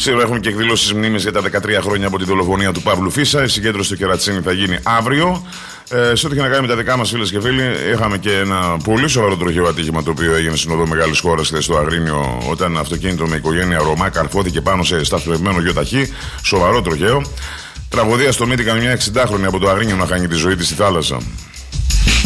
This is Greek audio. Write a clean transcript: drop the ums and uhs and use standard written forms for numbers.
Σήμερα έχουμε και εκδηλώσεις μνήμης για τα 13 χρόνια από τη δολοφονία του Παύλου Φίσα. Η συγκέντρωση στο Κερατσίνι θα γίνει αύριο. Σε ό,τι έχει να κάνει με τα δικά μας φίλες και φίλοι, είχαμε και ένα πολύ σοβαρό τροχαίο ατύχημα το οποίο έγινε στην οδό Μεγάλης Χώρας χθες στο Αγρίνιο, όταν αυτοκίνητο με οικογένεια Ρωμά καρφώθηκε πάνω σε σταθμευμένο γιοταχή. Σοβαρό τροχαίο. Τραγωδία στο Μύτικα, μια 60χρονη από το Αγρίνιο να χάνει τη ζωή της στη θάλασσα.